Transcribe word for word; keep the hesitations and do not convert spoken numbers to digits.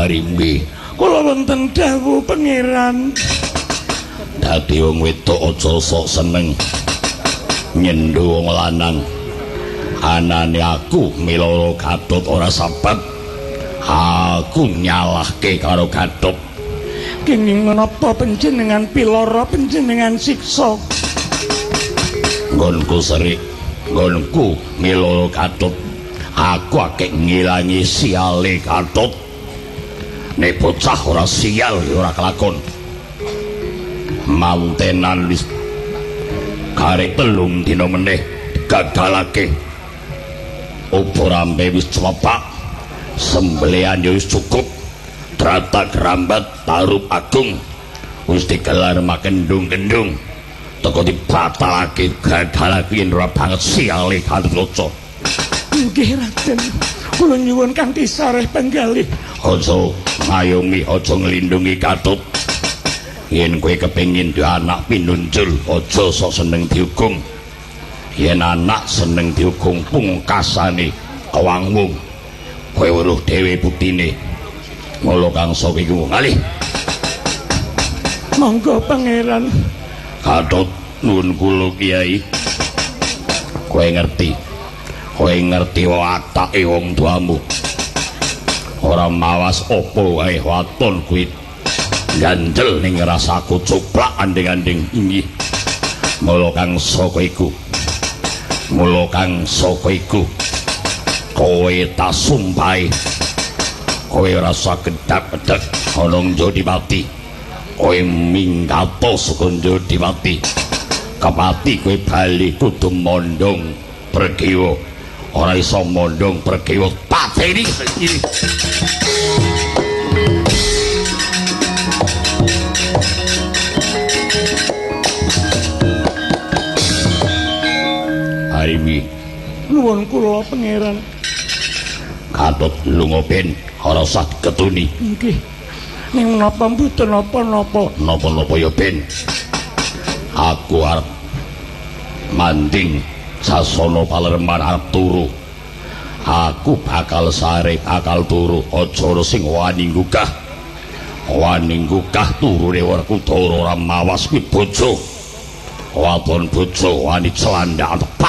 Harimbi kula wonten dawuh pangeran. Dadi wong wedok aja sok seneng nyendhu wong lanang. Anane aku miloro Gatut ora sebab aku nyalahke karo Gatut. Kenging menapa panjenengan piloro panjenengan siksa? Nggonku serik, nggonku miloro Gatut. Aku akeh ngilangi siale Gatut. Nek bocah ora sial ora kelakon. Mantenan wis karek telung dina meneh gagalake. Upurambe wis cepak, sembelian ya wis cukup. Trata gerambat tarup agung wis digelar makendung-kendung. Teko dibatalake gagalake yen ora banget siale Gatotkaca. Nggih Raden, kula nyuwun kanthi sareh penggalih. Aja ngayomi, aja nglindungi Gatut. Yen kowe kepengin duwe anak pinunjul, aja sok seneng dihukum. Yen anak seneng dihukum pungkasane kewangun, kowe weruh dhewe buktine. Mula kang sok iku ngalih. Monggo pangeran. Gatut nuwun kula Kiai. Kowe ngerti. Kowe ngerti watake wong tuamu. Ora mawas apa wae waton kuwi ganjel ning rasaku coplak anding-anding inggih. Mula kang saka iku. Mula kang saka iku. Kowe tak sumpahi. Kowe rasa gedap-gedap ana Jodimati. Kowe minggato saka Jodimati. Kepati kowe bali kudu mondong Pregiwa. Ora iso mondong Pregiwa pateni iki. Harimbi Nuwun kula pangeran. Gatut lunga ben ora usah ketuni. Nggih. Ning menapa mboten napa-napa? Napa-napa ya ben. Aku arep manding sasana Palerman arep turu. Aku bakal sare bakal turu aja ora sing wani nggugah. Wani nggugah turune Werkudara ora mawas kuwi bojo. Wadon bojo wani celandak